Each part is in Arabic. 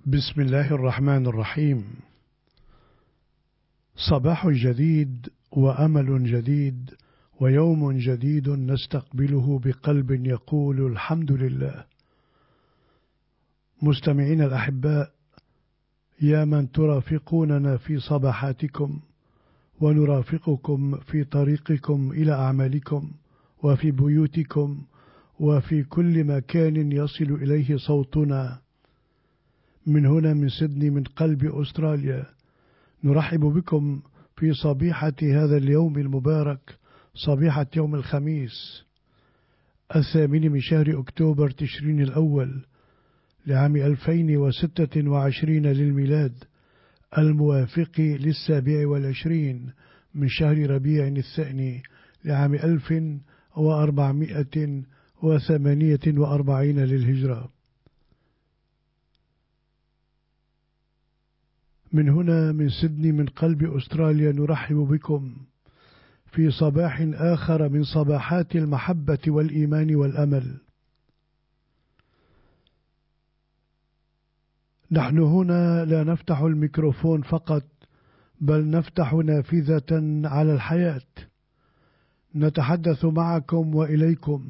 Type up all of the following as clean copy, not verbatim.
بسم الله الرحمن الرحيم. صباح جديد وأمل جديد ويوم جديد نستقبله بقلب يقول الحمد لله. مستمعين الأحباء، يا من ترافقوننا في صباحاتكم ونرافقكم في طريقكم إلى أعمالكم وفي بيوتكم وفي كل مكان يصل إليه صوتنا، من هنا من سيدني من قلب أستراليا نرحب بكم في صبيحة هذا اليوم المبارك، صبيحة يوم الخميس 8 من شهر أكتوبر تشرين الأول لعام 2026 للميلاد، الموافق 27 من شهر ربيع الثاني لعام 1448 للهجرة. من هنا من سيدني من قلب أستراليا نرحب بكم في صباح آخر من صباحات المحبة والإيمان والأمل. نحن هنا لا نفتح الميكروفون فقط، بل نفتح نافذة على الحياة، نتحدث معكم وإليكم،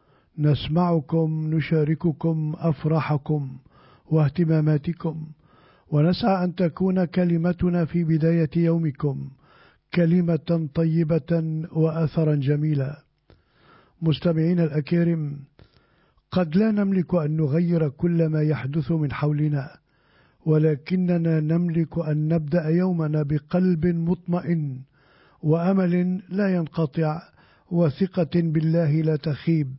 نسمعكم، نشارككم أفراحكم واهتماماتكم، ونسعى أن تكون كلمتنا في بداية يومكم كلمة طيبة وأثرا جميلا. مستمعين الأكارم، قد لا نملك أن نغير كل ما يحدث من حولنا، ولكننا نملك أن نبدأ يومنا بقلب مطمئن وأمل لا ينقطع وثقة بالله لا تخيب.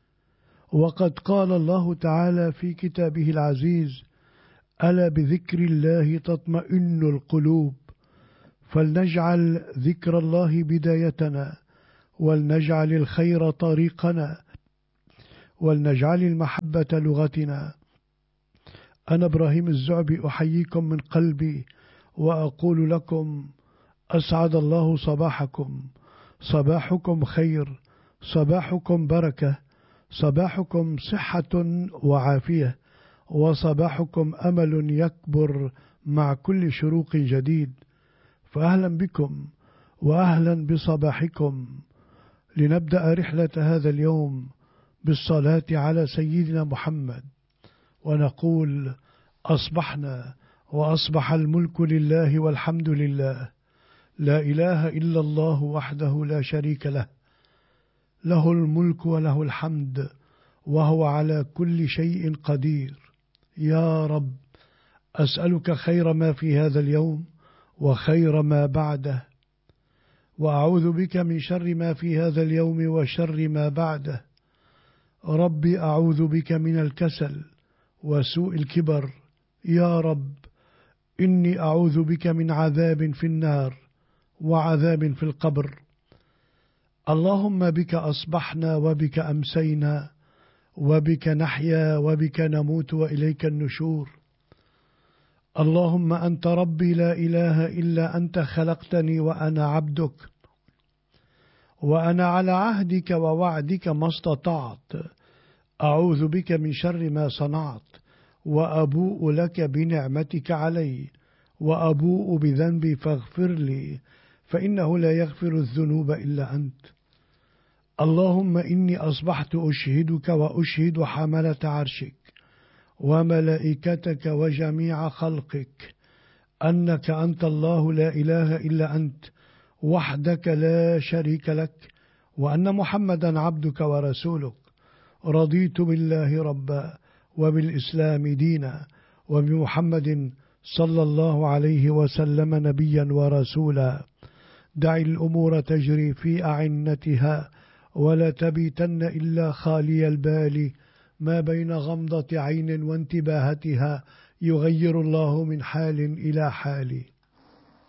وقد قال الله تعالى في كتابه العزيز: ألا بذكر الله تطمئن القلوب. فلنجعل ذكر الله بدايتنا، ولنجعل الخير طريقنا، ولنجعل المحبة لغتنا. أنا إبراهيم الزعبي أحييكم من قلبي وأقول لكم: أسعد الله صباحكم، صباحكم خير، صباحكم بركة، صباحكم صحة وعافية، وصباحكم أمل يكبر مع كل شروق جديد. فأهلا بكم وأهلا بصباحكم، لنبدأ رحلة هذا اليوم بالصلاة على سيدنا محمد، ونقول: أصبحنا وأصبح الملك لله والحمد لله، لا إله إلا الله وحده لا شريك له، له الملك وله الحمد وهو على كل شيء قدير. يا رب، أسألك خير ما في هذا اليوم وخير ما بعده، وأعوذ بك من شر ما في هذا اليوم وشر ما بعده. ربي، أعوذ بك من الكسل وسوء الكبر. يا رب، إني أعوذ بك من عذاب في النار وعذاب في القبر. اللهم بك أصبحنا وبك أمسينا وبك نحيا وبك نموت وإليك النشور. اللهم أنت ربي لا إله إلا أنت، خلقتني وأنا عبدك، وأنا على عهدك ووعدك ما استطعت. أعوذ بك من شر ما صنعت، وأبوء لك بنعمتك علي، وأبوء بذنبي فاغفر لي، فإنه لا يغفر الذنوب إلا أنت. اللهم إني أصبحت أشهدك وأشهد حملة عرشك وملائكتك وجميع خلقك أنك أنت الله لا إله إلا أنت وحدك لا شريك لك، وأن محمدا عبدك ورسولك. رضيت بالله ربا وبالإسلام دينا وبمحمد صلى الله عليه وسلم نبيا ورسولا. دع الأمور تجري في أعنتها، ولا تبيتن إلا خالي البال، ما بين غمضة عين وانتباهتها يغير الله من حال إلى حال.